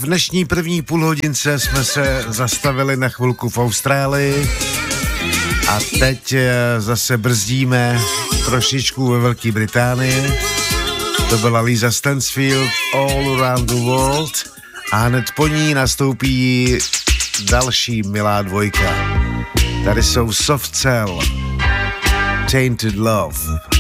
v dnešní první půlhodince jsme se zastavili na chvilku v Austrálii a teď zase brzdíme trošičku ve Velké Británii. To byla Lisa Stansfield, All Around the World, a hned po ní nastoupí další milá dvojka. Tady jsou Soft Cell, Tainted Love.